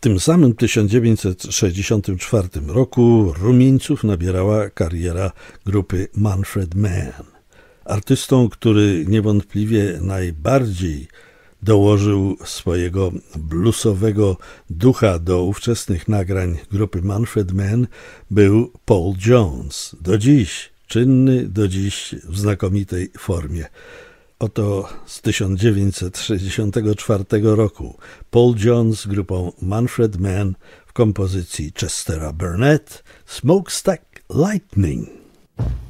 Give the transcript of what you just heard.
tym samym 1964 roku rumieńców nabierała kariera grupy Manfred Mann. Artystą, który niewątpliwie najbardziej dołożył swojego bluesowego ducha do ówczesnych nagrań grupy Manfred Mann, był Paul Jones. Do dziś czynny, do dziś w znakomitej formie. Oto z 1964 roku Paul Jones z grupą Manfred Mann w kompozycji Chestera Burnett Smokestack Lightning.